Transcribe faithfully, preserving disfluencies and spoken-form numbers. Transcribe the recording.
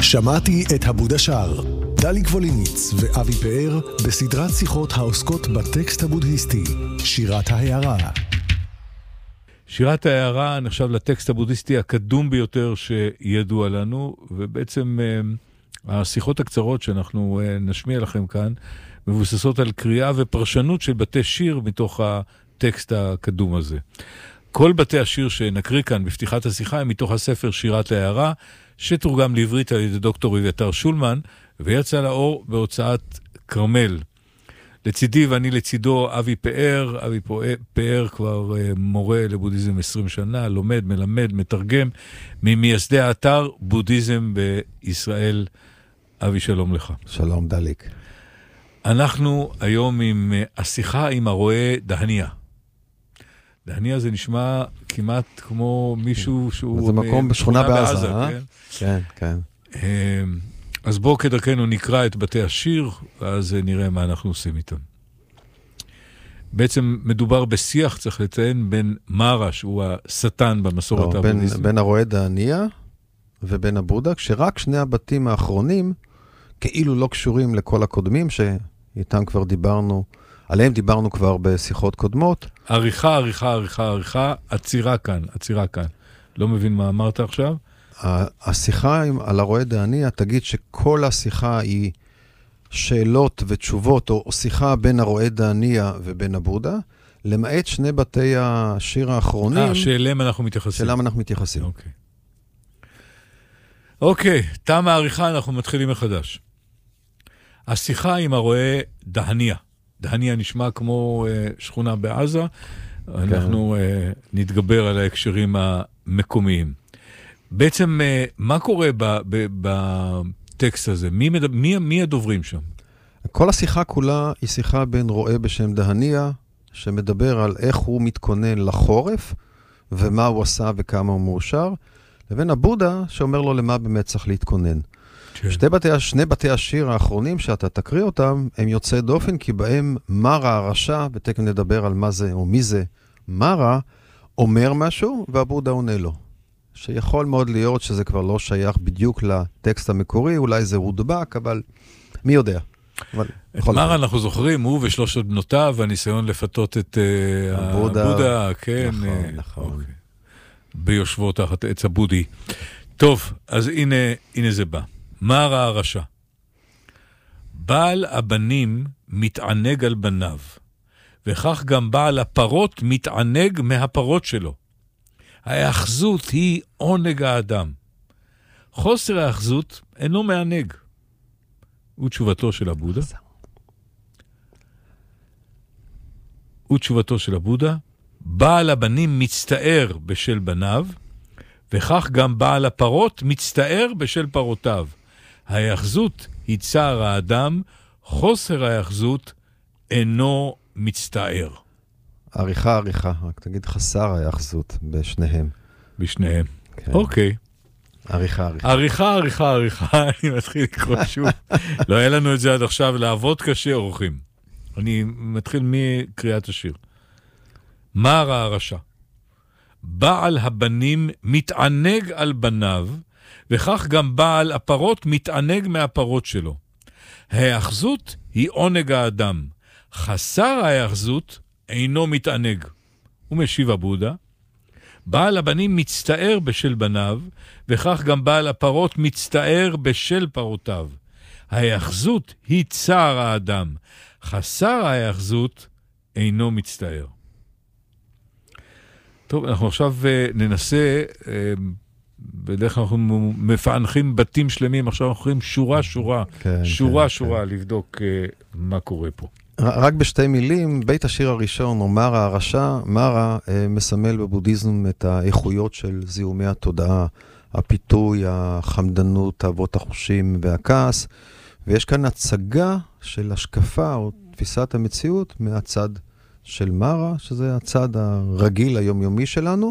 שמעתי את הבודה שר, דליק ווליניץ ואבי פאר בסדרת שיחות העוסקות בטקסט הבודהיסטי, שירת ההערה. שירת ההערה נחשב לטקסט הבודהיסטי הקדום ביותר שידוע לנו, ובעצם השיחות הקצרות שאנחנו נשמיע לכם כאן מבוססות על קריאה ופרשנות של בתי שיר מתוך הטקסט הקדום הזה. כל בתי השיר שנקריא כאן בפתיחת השיחה הם מתוך הספר שירת ההערה, שתורגם לעברית על ידי דוקטור אביתר שולמן, ויצא לאור בהוצאת קרמל. לצידי ואני לצידו אבי פאר, אבי פאר כבר מורה לבודהיזם עשרים שנה, לומד, מלמד, מתרגם, ממייסדי האתר בודהיזם בישראל. אבי, שלום לך. שלום דליק. אנחנו היום עם השיחה עם הרועה דהניה. דהניה זה נשמע כמעט כמו מישהו שהוא... זה מקום בשכונה בעזה, אה? כן, כן. אז בואו כדרכנו נקרא את בתי השיר, ואז נראה מה אנחנו עושים איתם. בעצם מדובר בשיח, צריך לציין, בין מרה, שהוא השטן במסורת לא, הבודהיסטית. בין, בין הרועה דהניה ובין הבודה, כשרק שני הבתים האחרונים, כאילו לא קשורים לכל הקודמים, שאיתם כבר דיברנו, עליהם דיברנו כבר בשיחות קודמות. עריכה, עריכה, עריכה, עריכה, עצירה כאן, עצירה כאן. לא מבין מה אמרת עכשיו? השיחה על הרועה דהניה, תגיד שכל השיחה היא שאלות ותשובות, או שיחה בין הרועה דהניה ובין הבודה, למעט שני בתי השיר האחרונים. אה, שאליהם אנחנו מתייחסים. שאליהם אנחנו מתייחסים. אוקיי. אוקיי, תם העריכה, אנחנו מתחילים מחדש. השיחה עם הרועה דהניה. דהניה נשמע כמו uh, שכונה בעזה, כן. אנחנו uh, נתגבר על ההקשרים המקומיים. בעצם, uh, מה קורה ב- ב- בטקסט הזה? מי, מדבר, מי, מי הדוברים שם? כל השיחה כולה היא שיחה בין רועה בשם דהניה, שמדבר על איך הוא מתכונן לחורף, ומה הוא עשה וכמה הוא מאושר, לבין הבודה שאומר לו למה באמת צריך להתכונן. שתי בתי, שני בתי השיר האחרונים שאתה תקריא אותם, הם יוצאי דופן, כי בהם מרה הרשע, ותכף נדבר על מה זה או מי זה מרה, אומר משהו, והבודה עונה לו. שיכול מאוד להיות שזה כבר לא שייך בדיוק לטקסט המקורי, אולי זה הודבק, אבל מי יודע. אבל את מרה אנחנו זוכרים, הוא ושלושת בנותיו, והניסיון לפתות את uh, הבודה, הבודה, כן. נכון, uh, נכון. אוקיי. ביושבו תחת עץ הבודי. טוב, אז הנה, הנה זה בא. מרה הרשע. בעל הבנים מתענג על בניו, וכך גם בעל הפרות מתענג מהפרות שלו. האחזות היא עונג האדם. חוסר האחזות אינו מענג. ותשובתו של הבודה. ותשובתו של הבודה. בעל הבנים מצטער בשל בניו, וכך גם בעל הפרות מצטער בשל פרותיו. ההאחזות היא צער האדם, חוסר ההאחזות אינו מצטער. עריכה, עריכה, רק תגיד חסר ההאחזות בשניהם. בשניהם. כן. אוקיי. עריכה, עריכה. עריכה, עריכה, עריכה, אני מתחיל לקרוא שוב. לא היה לנו את זה עד עכשיו, לעבוד קשה אורחים. אני מתחיל מקריאת השיר. מרה הרשע. בעל הבנים מתענג על בניו, וכך גם בעל הפרות מתענג מהפרות שלו. ההאחזות היא עונג האדם. חסר ההאחזות אינו מתענג. הוא משיב הבודה. בעל הבנים מצטער בשל בניו, וכך גם בעל הפרות מצטער בשל פרותיו. ההאחזות היא צער האדם. חסר ההאחזות אינו מצטער. טוב, אנחנו עכשיו ננסה, בדרך כלל אנחנו מפענחים בתים שלמים, עכשיו אנחנו יכולים שורה שורה, כן, שורה כן, שורה, כן. לבדוק מה קורה פה. רק בשתי מילים, בית השיר הראשון, או מרה הרשע, מרה מסמל בבודהיזם את האיכויות של זיהומי התודעה, הפיתוי, החמדנות, אהבות החושים והכעס, ויש כאן הצגה של השקפה או תפיסת המציאות מהצד של מרה, שזה הצד הרגיל היומיומי שלנו,